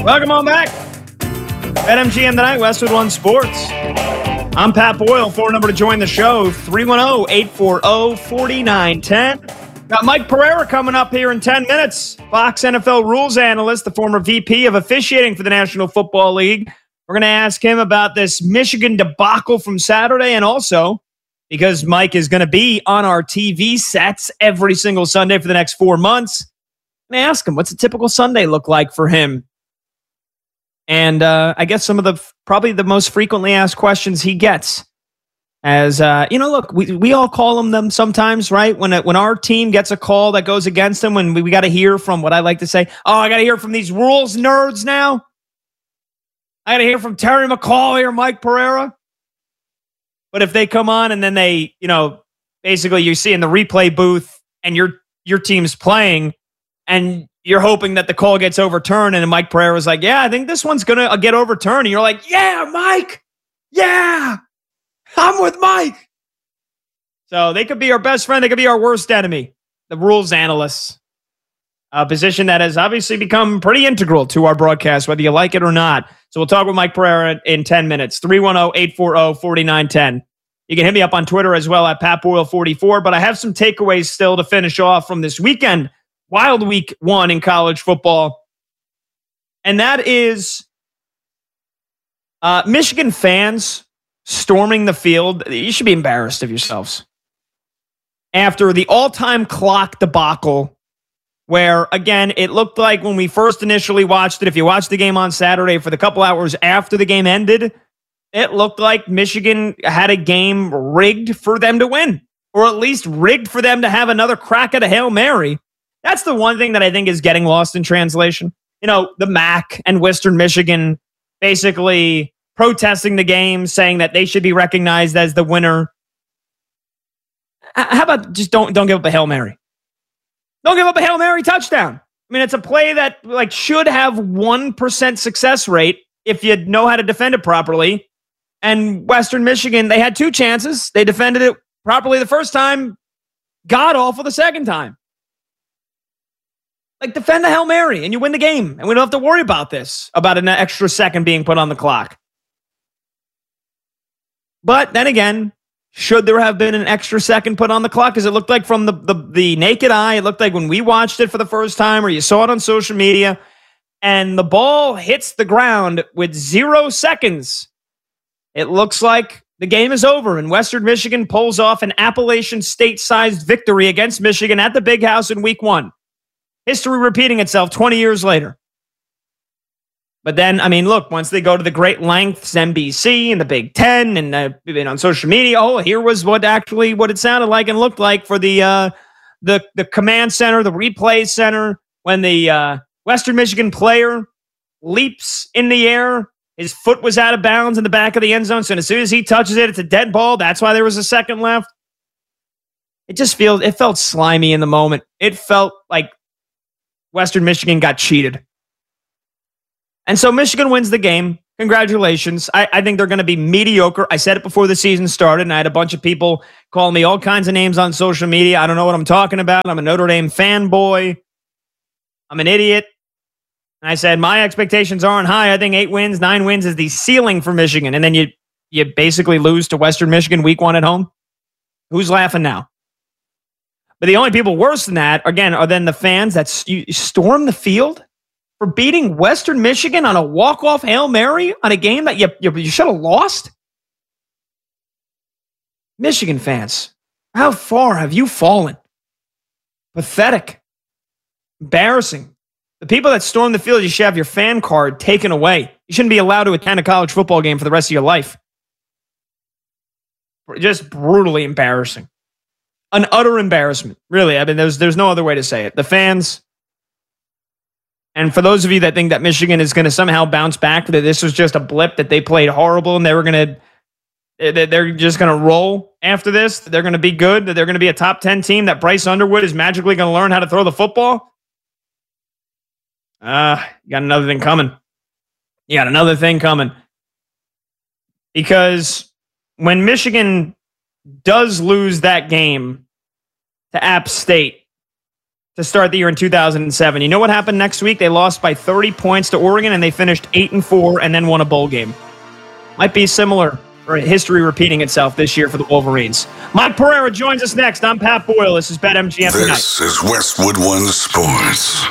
Welcome on back. BetMGM tonight, Westwood One Sports. I'm Pat Boyle. Phone number to join the show, 310-840-4910. Got Mike Pereira coming up here in 10 minutes. Fox NFL rules analyst, the former VP of officiating for the National Football League. We're going to ask him about this Michigan debacle from Saturday, and also because Mike is going to be on our TV sets every single Sunday for the next 4 months. I'm going to ask him, what's a typical Sunday look like for him? And I guess some of the probably the most frequently asked questions he gets, as look, we all call them sometimes, right? When our team gets a call that goes against them, when we got to hear from what I like to say, I got to hear from these rules nerds now. I got to hear from Terry McCauley or Mike Pereira. But if they come on and then they, basically you see in the replay booth and your team's playing and you're hoping that the call gets overturned, and Mike Pereira was like, yeah, I think this one's going to get overturned. And you're like, yeah, Mike. Yeah, I'm with Mike. So they could be our best friend. They could be our worst enemy. The rules analysts. A position that has obviously become pretty integral to our broadcast, whether you like it or not. So we'll talk with Mike Pereira in 10 minutes. 310-840-4910. You can hit me up on Twitter as well at PatBoyle44. But I have some takeaways still to finish off from this weekend. Wild week 1 in college football. And that is Michigan fans storming the field. You should be embarrassed of yourselves. After the all-time clock debacle, where, again, it looked like when we first initially watched it, if you watched the game on Saturday for the couple hours after the game ended, it looked like Michigan had a game rigged for them to win, or at least rigged for them to have another crack at a Hail Mary. That's the one thing that I think is getting lost in translation. The MAC and Western Michigan basically protesting the game, saying that they should be recognized as the winner. How about just don't give up a Hail Mary? Don't give up a Hail Mary touchdown. I mean, it's a play that should have 1% success rate if you know how to defend it properly. And Western Michigan, they had 2 chances. They defended it properly the first time, god awful the second time. Defend the Hail Mary and you win the game. And we don't have to worry about an extra second being put on the clock. But then again, should there have been an extra second put on the clock? Because it looked like from the naked eye, it looked like when we watched it for the first time or you saw it on social media, and the ball hits the ground with 0 seconds, it looks like the game is over and Western Michigan pulls off an Appalachian State-sized victory against Michigan at the Big House in week 1. History repeating itself 20 years later. But then, look, once they go to the great lengths, NBC and the Big Ten and on social media, here was what it sounded like and looked like for the command center, the replay center, when the Western Michigan player leaps in the air. His foot was out of bounds in the back of the end zone. So as soon as he touches it, it's a dead ball. That's why there was a second left. It felt slimy in the moment. It felt like Western Michigan got cheated. And so Michigan wins the game. Congratulations. I think they're going to be mediocre. I said it before the season started, and I had a bunch of people calling me all kinds of names on social media. I don't know what I'm talking about. I'm a Notre Dame fanboy. I'm an idiot. And I said, my expectations aren't high. I think 8 wins, 9 wins is the ceiling for Michigan. And then you basically lose to Western Michigan week 1 at home. Who's laughing now? But the only people worse than that, again, are then the fans that storm the field for beating Western Michigan on a walk-off Hail Mary on a game that you should have lost. Michigan fans, how far have you fallen? Pathetic. Embarrassing. The people that storm the field, you should have your fan card taken away. You shouldn't be allowed to attend a college football game for the rest of your life. Just brutally embarrassing. An utter embarrassment. Really, there's no other way to say it. The fans, and for those of you that think that Michigan is going to somehow bounce back, that this was just a blip, that they played horrible and they're just going to roll after this, that they're going to be good, that they're going to be a top 10 team, that Bryce Underwood is magically going to learn how to throw the football. You got another thing coming. Because when Michigan does lose that game to App State, to start the year in 2007. You know what happened next week? They lost by 30 points to Oregon, and they finished 8-4 and then won a bowl game. Might be similar, or history repeating itself this year for the Wolverines. Mike Pereira joins us next. I'm Pat Boyle. This is BetMGM Tonight. This is Westwood One Sports.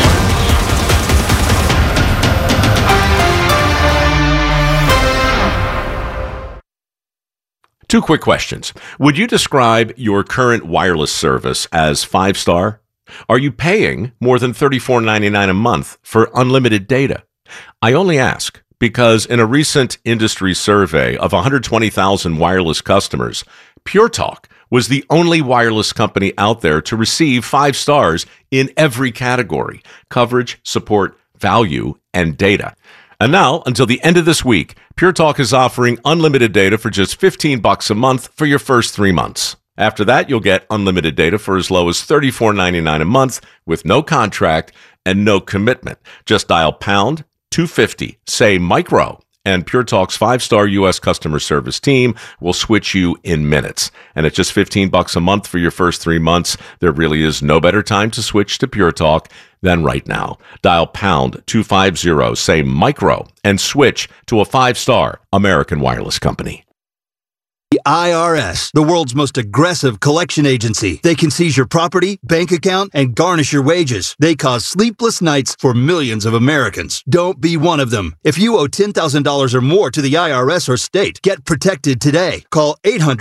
Two quick questions. Would you describe your current wireless service as 5-star? Are you paying more than $34.99 a month for unlimited data? I only ask because in a recent industry survey of 120,000 wireless customers, Pure Talk was the only wireless company out there to receive 5 stars in every category: coverage, support, value, and data. And now, until the end of this week, Pure Talk is offering unlimited data for just $15 a month for your first 3 months. After that, you'll get unlimited data for as low as $34.99 a month with no contract and no commitment. Just dial pound 250, say micro, and Pure Talk's 5-star U.S. customer service team will switch you in minutes. And at just $15 a month for your first 3 months, there really is no better time to switch to Pure Talk than right now. Dial pound 250, say micro, and switch to a 5-star American wireless company. The IRS, the world's most aggressive collection agency. They can seize your property, bank account, and garnish your wages. They cause sleepless nights for millions of Americans. Don't be one of them. If you owe $10,000 or more to the IRS or state, get protected today. Call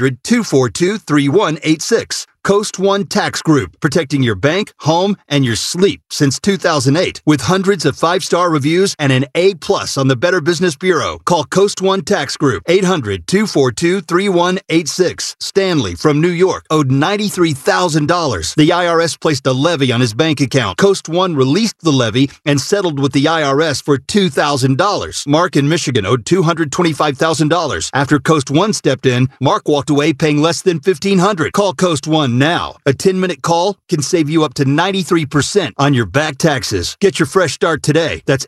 800-242-3186. Coast One Tax Group, protecting your bank, home, and your sleep since 2008. With hundreds of 5-star reviews and an A+ on the Better Business Bureau. Call Coast One Tax Group, 800-242-3186. Stanley from New York owed $93,000. The IRS placed a levy on his bank account. Coast One released the levy and settled with the IRS for $2,000. Mark in Michigan owed $225,000. After Coast One stepped in, Mark walked away paying less than $1,500. Call Coast One now. A 10-minute call can save you up to 93% on your back taxes. Get your fresh start today. That's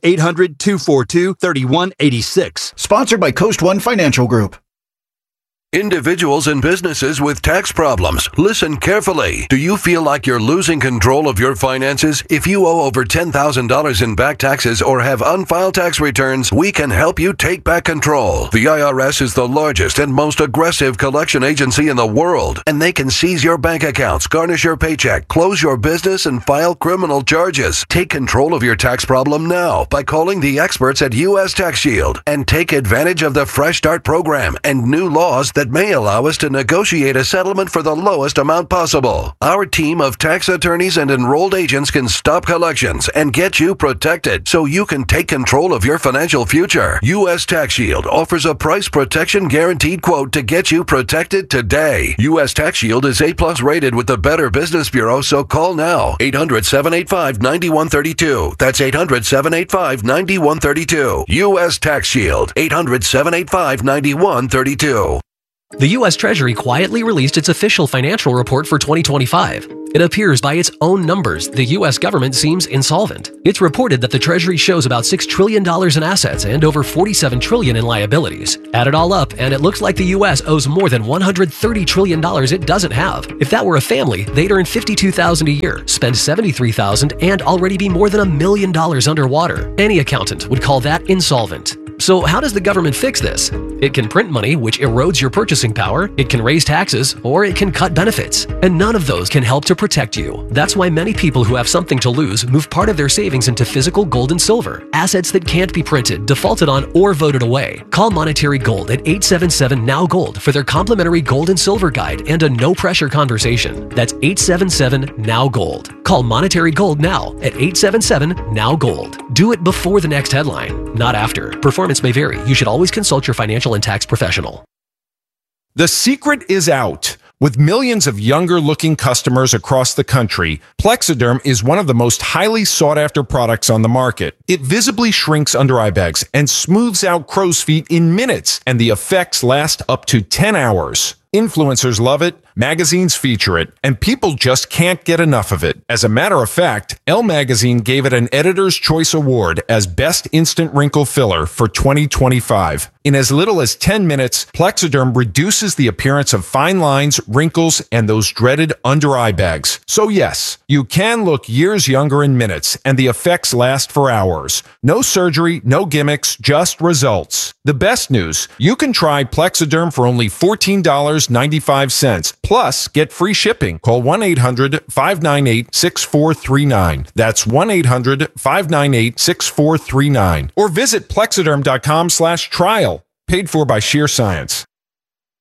800-242-3186. Sponsored by Coast One Financial Group. Individuals and businesses with tax problems, listen carefully. Do you feel like you're losing control of your finances? If you owe over $10,000 in back taxes or have unfiled tax returns, we can help you take back control. The IRS is the largest and most aggressive collection agency in the world, and they can seize your bank accounts, garnish your paycheck, close your business, and file criminal charges. Take control of your tax problem now by calling the experts at U.S. Tax Shield and take advantage of the Fresh Start program and new laws that may allow us to negotiate a settlement for the lowest amount possible. Our team of tax attorneys and enrolled agents can stop collections and get you protected so you can take control of your financial future. U.S. Tax Shield offers a price protection guaranteed quote to get you protected today. U.S. Tax Shield is A+ rated with the Better Business Bureau, so call now. 800-785-9132. That's 800-785-9132. U.S. Tax Shield. 800-785-9132. The U.S. Treasury quietly released its official financial report for 2025. It appears by its own numbers the U.S. government seems insolvent. It's reported that the Treasury shows about $6 trillion in assets and over $47 trillion in liabilities. Add it all up, and it looks like the U.S. owes more than $130 trillion it doesn't have. If that were a family, they'd earn $52,000 a year, spend $73,000, and already be more than $1 million underwater. Any accountant would call that insolvent. So how does the government fix this? It can print money, which erodes your purchasing power, it can raise taxes, or it can cut benefits. And none of those can help to protect you. That's why many people who have something to lose move part of their savings into physical gold and silver, assets that can't be printed, defaulted on, or voted away. Call Monetary Gold at 877-NOW-GOLD for their complimentary gold and silver guide and a no-pressure conversation. That's 877-NOW-GOLD. Call Monetary Gold now at 877-NOW-GOLD. Do it before the next headline, not after. Performance may vary. You should always consult your financial and tax professional. The secret is out. With millions of younger-looking customers across the country, Plexiderm is one of the most highly sought-after products on the market. It visibly shrinks under eye bags and smooths out crow's feet in minutes, and the effects last up to 10 hours. Influencers love it. Magazines feature it, and people just can't get enough of it. As a matter of fact, Elle Magazine gave it an Editor's Choice Award as Best Instant Wrinkle Filler for 2025. In as little as 10 minutes, Plexiderm reduces the appearance of fine lines, wrinkles, and those dreaded under-eye bags. So yes, you can look years younger in minutes, and the effects last for hours. No surgery, no gimmicks, just results. The best news, you can try Plexiderm for only $14.95, plus get free shipping. Call 1-800-598-6439. That's 1-800-598-6439. Or visit plexiderm.com/trial. Paid for by Sheer Science.